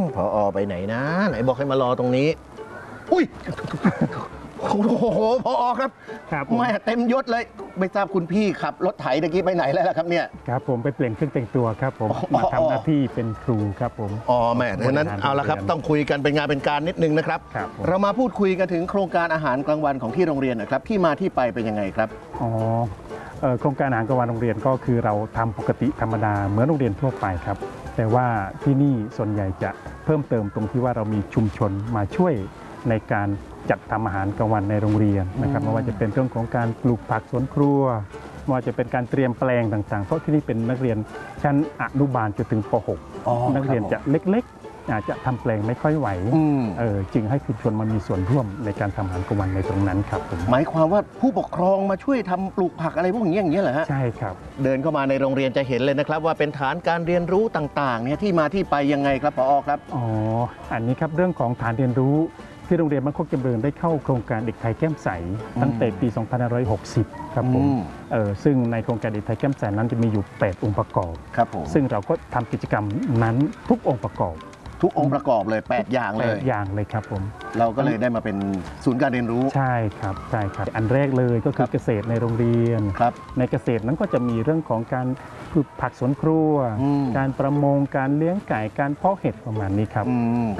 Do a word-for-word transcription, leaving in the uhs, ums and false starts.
ผอ.ไปไหนนะไหนบอกให้มารอตรงนี้อุ้ยโอ้โหผอ.ครับครับแม่เต็มยศเลยไม่ทราบคุณพี่ขับรถไถตะกี้ไปไหนแล้วล่ะครับเนี่ยครับผมไปเปลี่ยนเครื่องแต่งตัวครับผมมาทำหน้าที่เป็นครูครับผมอ๋อแม่ดังนั้นเอาละครับต้องคุยกันเป็นงานเป็นการนิดนึงนะครับเรามาพูดคุยกันถึงโครงการอาหารกลางวันของที่โรงเรียนนะครับที่มาที่ไปเป็นยังไงครับอ๋อโครงการอาหารกลางวันโรงเรียนก็คือเราทำปกติธรรมดาเหมือนโรงเรียนทั่วไปครับแต่ว่าที่นี่ส่วนใหญ่จะเพิ่มเติมตรงที่ว่าเรามีชุมชนมาช่วยในการจัดทำอาหารกลางวันในโรงเรียนนะครับไม่ว่าจะเป็นเรื่องของการปลูกผักสวนครัวไม่ว่าจะเป็นการเตรียมแปลงต่างๆเพราะที่นี่เป็นนักเรียนชั้นอนุบาลจนถึงป หก นักเรียนจะเล็กๆอาจจะทำแปลงไม่ค่อยไหวจึงให้ชุมชนมามีส่วนร่วมในการทำอาหารกลางวันในตรงนั้นครับผมหมายความว่าผู้ปกครองมาช่วยทำปลูกผักอะไรพวกนี้อย่างนี้เหรอฮะใช่ครับเดินเข้ามาในโรงเรียนจะเห็นเลยนะครับว่าเป็นฐานการเรียนรู้ต่างๆเนี่ยที่มาที่ไปยังไงครับผอ.ครับอ๋ออันนี้ครับเรื่องของฐานเรียนรู้ที่โรงเรียนบ้านโคกจำเริญได้เข้าโครงการเด็กไทยแก้มใสตั้งแต่ปี สองพันห้าร้อยหกสิบ ครับผมเออซึ่งในโครงการเด็กไทยแก้มใสนั้นจะมีอยู่ แปด องค์ประกอบครับผมซึ่งเราก็ทำกิจกรรมนั้นทุกองค์ประกอบทุกองค์ประกอบเลย แปด อย่างเลยอย่างเลยครับผมเราก็เลยได้มาเป็นศูนย์การเรียนรู้ใช่ครับใช่ครับอันแรกเลยก็คือเกษตรในโรงเรียนในเกษตรนั้นก็จะมีเรื่องของการปลูกผักสวนครัวการประมงการเลี้ยงไก่การเพาะเห็ดประมาณนี้ครับ